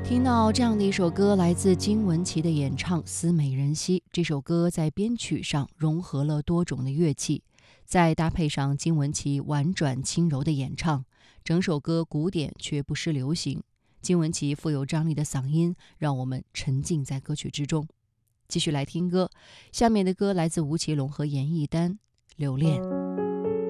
听到这样的一首歌，来自金玟岐的演唱《思美人兮》。这首歌在编曲上融合了多种的乐器，再搭配上金玟岐婉转轻柔的演唱，整首歌古典却不失流行。金玟岐富有张力的嗓音，让我们沉浸在歌曲之中。继续来听歌，下面的歌来自吴奇隆和严艺丹，《留恋》。